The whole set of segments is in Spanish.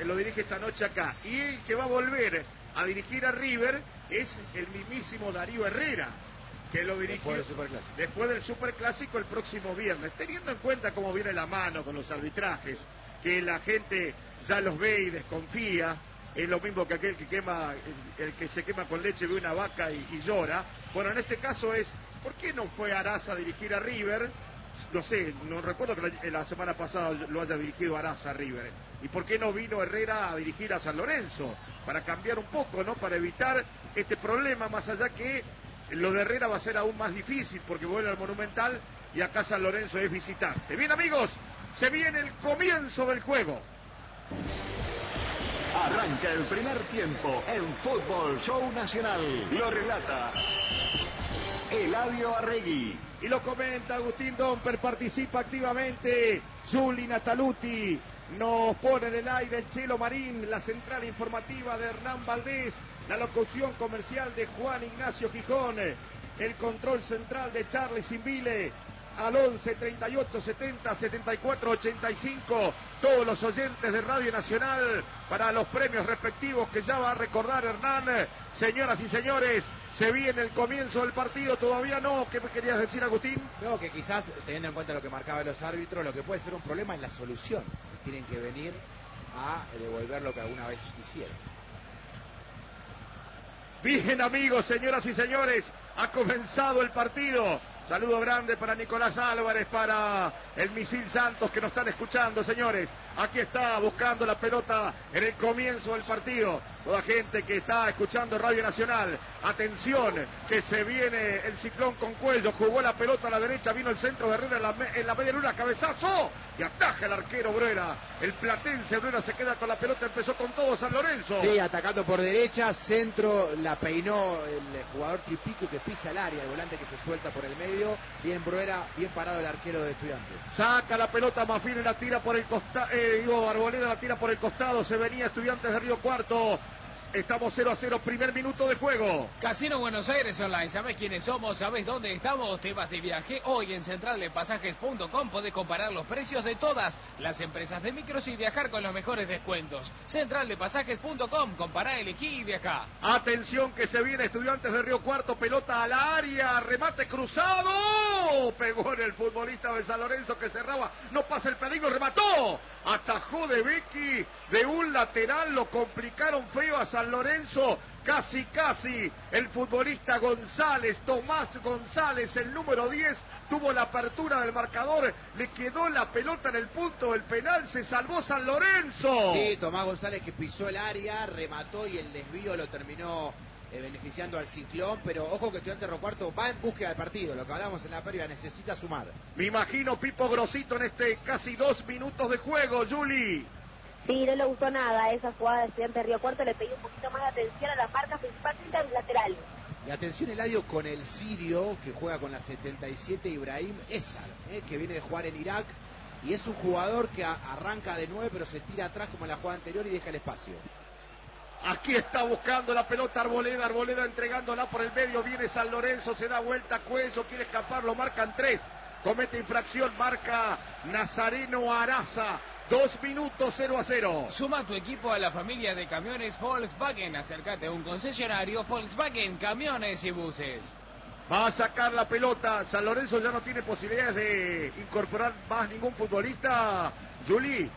lo dirige esta noche acá. Y el que va a volver a dirigir a River es el mismísimo Darío Herrera, que lo dirigió después del Superclásico el próximo viernes, teniendo en cuenta cómo viene la mano con los arbitrajes, que la gente ya los ve y desconfía. Es lo mismo que aquel que quema, el que se quema con leche, ve una vaca y llora. Bueno, en este caso es, ¿por qué no fue Araza a dirigir a River? No sé, no recuerdo que la semana pasada lo haya dirigido Araza a River. ¿Y por qué no vino Herrera a dirigir a San Lorenzo? Para cambiar un poco, ¿no? Para evitar este problema, más allá que lo de Herrera va a ser aún más difícil, porque vuelve al Monumental y acá San Lorenzo es visitante. Bien, amigos, se viene el comienzo del juego. Arranca el primer tiempo en Fútbol Show Nacional. Lo relata Eladio Arregui. Y lo comenta Agustín Domper, participa activamente Juli Nataluti. Nos pone en el aire el Chelo Marín, la central informativa de Hernán Valdés, la locución comercial de Juan Ignacio Gijón, el control central de Charles Simbile. Al 11 38 70 74 85, todos los oyentes de Radio Nacional para los premios respectivos que ya va a recordar Hernán. Señoras y señores, se viene el comienzo del partido, todavía no. ¿Qué me querías decir, Agustín? No, que quizás teniendo en cuenta lo que marcaban los árbitros, lo que puede ser un problema es la solución. Tienen que venir a devolver lo que alguna vez hicieron. Bien, amigos, señoras y señores, ha comenzado el partido. Saludo grande para Nicolás Álvarez, para el Misil Santos que nos están escuchando, señores. Aquí está buscando la pelota en el comienzo del partido. Toda gente que está escuchando Radio Nacional. Atención, que se viene el Ciclón con Cuello. Jugó la pelota a la derecha, vino el centro de Herrera en la media luna, cabezazo. Y ataja el arquero Bruera. El platense Bruera se queda con la pelota, empezó con todo San Lorenzo. Sí, atacando por derecha, centro, la peinó el jugador Tripico que pisa el área, el volante que se suelta por el medio. Bien Bruera, bien parado el arquero de Estudiantes. Saca la pelota Mafini, la tira por el costado, Arboleda la tira por el costado, se venía Estudiantes de Río Cuarto. Estamos 0-0, primer minuto de juego. Casino Buenos Aires Online, ¿sabés quiénes somos? ¿Sabés dónde estamos? Temas de viaje. Hoy en centraldepasajes.com podés comparar los precios de todas las empresas de micros y viajar con los mejores descuentos. Centraldepasajes.com, compará, elegí y viajá. Atención que se viene Estudiantes de Río Cuarto, pelota al área, remate cruzado. Pegó en el futbolista de San Lorenzo que cerraba, no pasa el peligro, remató. Atajó de Becky de un lateral, lo complicaron feo a San Lorenzo, casi, el futbolista González, Tomás González, el número 10, tuvo la apertura del marcador, le quedó la pelota en el punto del penal, se salvó San Lorenzo. Sí, Tomás González que pisó el área, remató y el desvío lo terminó beneficiando al Ciclón, pero ojo que Estudiantes de Río Cuarto va en búsqueda del partido, lo que hablamos en la previa, necesita sumar. Me imagino Pipo Grosito en este casi 2 minutos de juego, Juli. Sí, no le gustó nada esa jugada de Estudiantes de Río Cuarto, le pedí un poquito más de atención a las marcas, principalmente al lateral. Y atención, Eladio, con el sirio que juega con la 77, Ibrahim Esar, que viene de jugar en Irak, y es un jugador que arranca de 9 pero se tira atrás como en la jugada anterior y deja el espacio. Aquí está buscando la pelota Arboleda entregándola por el medio, viene San Lorenzo, se da vuelta, Cuello, quiere escapar, lo marcan 3, comete infracción, marca Nazareno Araza. 2 minutos, 0-0. Suma tu equipo a la familia de camiones Volkswagen. Acércate a un concesionario Volkswagen, camiones y buses. Va a sacar la pelota. San Lorenzo ya no tiene posibilidades de incorporar más ningún futbolista. Juli.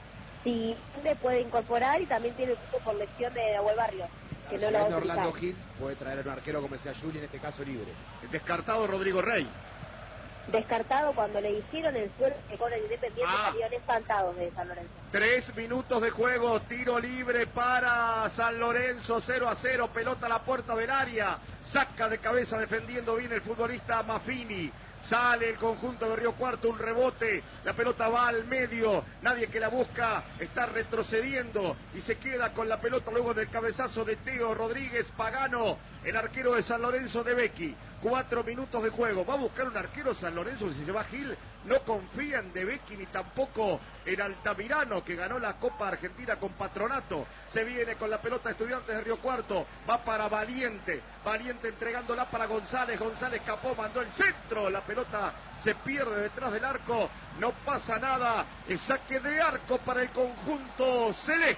Sí, le puede incorporar y también tiene el cupo por lesión de Nahuel Barrios, que no lo va a utilizar. Orlando Gil puede traer a un arquero como sea Juli, en este caso libre. Descartado Rodrigo Rey. Descartado cuando le hicieron el suelo que con el Independiente salieron espantados de San Lorenzo. 3 minutos de juego, tiro libre para San Lorenzo, 0-0, pelota a la puerta del área, saca de cabeza defendiendo bien el futbolista Mafini. Sale el conjunto de Río Cuarto, un rebote, la pelota va al medio, nadie que la busca, está retrocediendo y se queda con la pelota luego del cabezazo de Teo Rodríguez Pagano, el arquero de San Lorenzo de Becchi. 4 minutos de juego, va a buscar un arquero San Lorenzo, si se va Gil, no confía en De Becchi ni tampoco en Altamirano, que ganó la Copa Argentina con Patronato. Se viene con la pelota Estudiantes de Río Cuarto, va para Valiente entregándola para González escapó, mandó el centro, la pelota se pierde detrás del arco, no pasa nada, el saque de arco para el conjunto celeste.